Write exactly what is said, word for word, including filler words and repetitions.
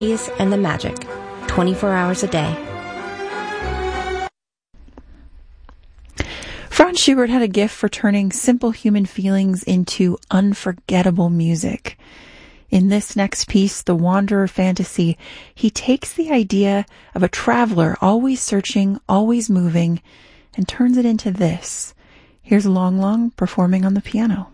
and the magic, twenty-four hours a day. Franz Schubert had a gift for turning simple human feelings into unforgettable music. In this next piece, The Wanderer Fantasy, he takes the idea of a traveler always searching, always moving, and turns it into this. Here's Long Long performing on the piano.